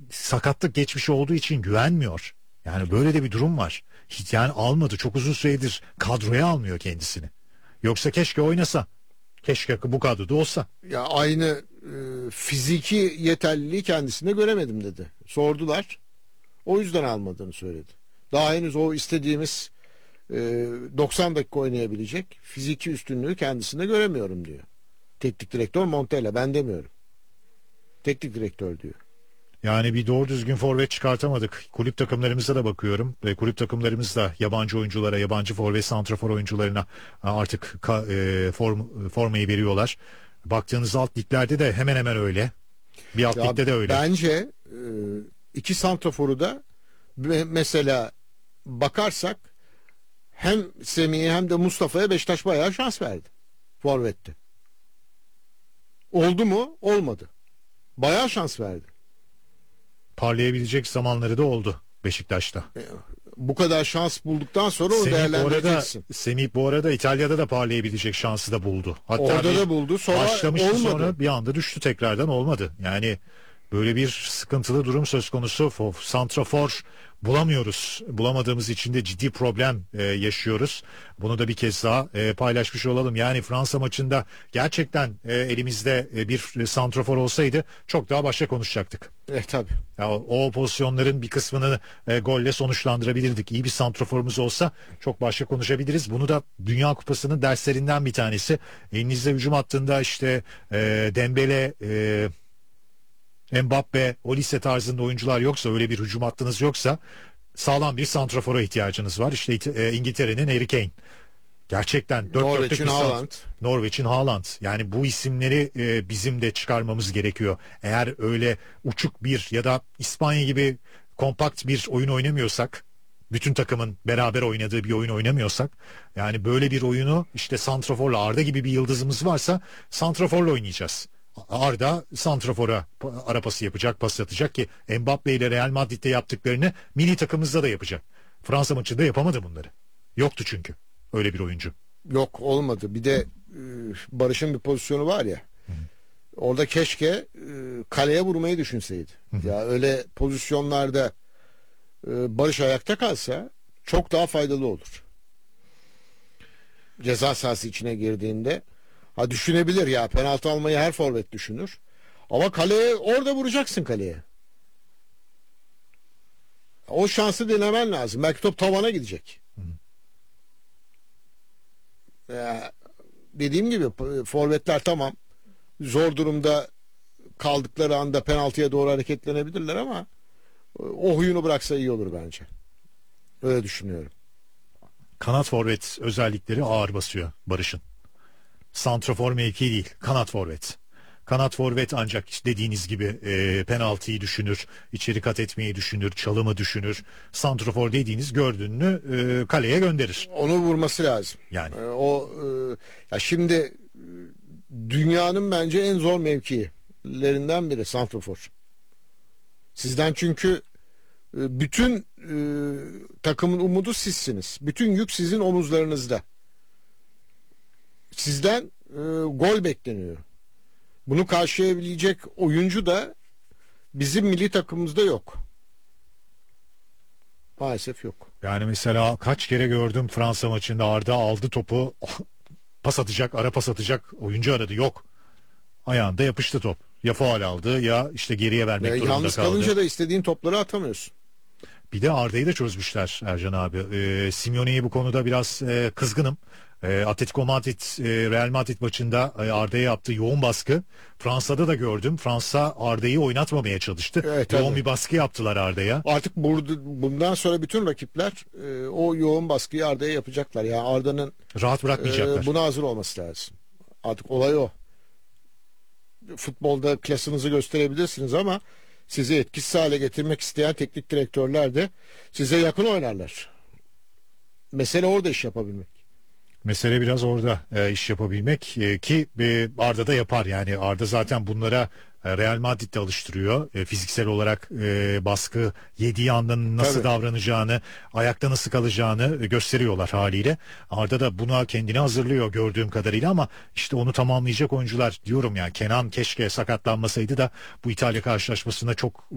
sakatlık geçmişi olduğu için güvenmiyor. Yani böyle de bir durum var. Hiç yani almadı. Çok uzun süredir kadroya almıyor kendisini. Yoksa keşke oynasa. Keşke bu kadroda olsa. Ya aynı fiziki yeterliliği kendisinde göremedim dedi. Sordular. O yüzden almadığını söyledi. Daha henüz o istediğimiz 90 dakika oynayabilecek fiziki üstünlüğü kendisinde göremiyorum diyor. Teknik direktör Montella, ben demiyorum. Teknik direktör diyor. Yani bir doğru düzgün forvet çıkartamadık. Kulüp takımlarımıza da bakıyorum. Ve kulüp takımlarımız da yabancı oyunculara, yabancı forvet santrafor oyuncularına artık formayı veriyorlar. Baktığınız alt liglerde de hemen hemen öyle. Bir alt ligde de öyle. Bence iki santraforu da mesela bakarsak hem Semih'e hem de Mustafa'ya Beşiktaş bayağı şans verdi. Forvet'te. Oldu mu? Olmadı. Bayağı şans verdi. Parlayabilecek zamanları da oldu Beşiktaş'ta. Bu kadar şans bulduktan sonra onu değerlendireceksin. Semih bu arada İtalya'da da parlayabilecek şansı da buldu. Hatta orada da buldu. Sonra başlamıştı, olmadı. sonra bir anda düştü, tekrardan olmadı. Yani böyle bir sıkıntılı durum söz konusu. Santrafor bulamıyoruz. Bulamadığımız için de ciddi problem yaşıyoruz. Bunu da bir kez daha paylaşmış olalım. Yani Fransa maçında gerçekten elimizde bir santrafor olsaydı çok daha başka konuşacaktık. Tabii. Ya, o pozisyonların bir kısmını golle sonuçlandırabilirdik. İyi bir santraforumuz olsa çok başka konuşabiliriz. Bunu da Dünya Kupası'nın derslerinden bir tanesi. Elinizde hücum hattında işte Dembele, Mbappe, Olise tarzında oyuncular yoksa, öyle bir hücum hattınız yoksa sağlam bir santrafora ihtiyacınız var. İşte İngiltere'nin Harry Kane. Gerçekten Norveç'in Haaland. Norveç'in Haaland. Yani bu isimleri bizim de çıkarmamız gerekiyor. Eğer öyle uçuk bir ya da İspanya gibi kompakt bir oyun oynamıyorsak, bütün takımın beraber oynadığı bir oyun oynamıyorsak, yani böyle bir oyunu işte santraforla, Arda gibi bir yıldızımız varsa santraforla oynayacağız. Arda santrafora ara pası yapacak, pas atacak ki Mbappe ile Real Madrid'de yaptıklarını milli takımımızda da yapacak. Fransa maçında yapamadı bunları. Yoktu çünkü öyle bir oyuncu. Yok, olmadı. Bir de Barış'ın bir pozisyonu var ya. Hı-hı. Orada keşke kaleye vurmayı düşünseydi. Hı-hı. Ya öyle pozisyonlarda Barış ayakta kalsa çok daha faydalı olur. Ceza sahası içine girdiğinde düşünebilir ya, penaltı almayı her forvet düşünür. Ama kaleye, orada vuracaksın kaleye. O şansı denemen lazım. Belki top tavana gidecek. Dediğim gibi forvetler tamam, zor durumda kaldıkları anda penaltıya doğru hareketlenebilirler ama o huyunu bıraksa iyi olur bence. Öyle düşünüyorum. Kanat forvet özellikleri ağır basıyor Barış'ın. Santrafor mevki değil, kanat forvet. Kanat forvet ancak işte dediğiniz gibi penaltıyı düşünür, içeri kat etmeyi düşünür, çalımı düşünür. Santrafor dediğiniz gördüğünü kaleye gönderir. Onu vurması lazım. Yani ya şimdi dünyanın bence en zor mevkilerinden biri santrafor. Sizden çünkü bütün takımın umudu sizsiniz. Bütün yük sizin omuzlarınızda. Sizden gol bekleniyor. Bunu karşılayabilecek oyuncu da bizim milli takımımızda yok. Maalesef yok. Yani mesela kaç kere gördüm Fransa maçında, Arda aldı topu, pas atacak, ara pas atacak oyuncu aradı, yok. Ayağında yapıştı top. Ya faul aldı ya işte geriye vermek durumunda kaldı. Yalnız kalınca da istediğin topları atamıyorsun. Bir de Arda'yı da çözmüşler Ercan abi. Simeone'ye bu konuda biraz kızgınım. Atletico Madrid Real Madrid maçında Arda'ya yaptığı yoğun baskı Fransa'da da gördüm. Fransa Arda'yı oynatmamaya çalıştı. Evet, yoğun bir baskı yaptılar Arda'ya. Artık bundan sonra bütün rakipler o yoğun baskıyı Arda'ya yapacaklar. Yani Arda'nın rahat bırakmayacaklar. Buna hazır olması lazım. Artık olay o. Futbolda klasınızı gösterebilirsiniz ama sizi etkisiz hale getirmek isteyen teknik direktörler de size yakın oynarlar. Mesele orada iş yapabilmek. Mesele biraz orada iş yapabilmek ki Arda da yapar. Yani Arda zaten bunlara Real Madrid'de alıştırıyor. Fiziksel olarak baskı yediği anda nasıl davranacağını, ayakta nasıl kalacağını gösteriyorlar haliyle. Arda da buna kendini hazırlıyor gördüğüm kadarıyla ama işte onu tamamlayacak oyuncular diyorum ya. Kenan keşke sakatlanmasaydı da bu İtalya karşılaşmasında çok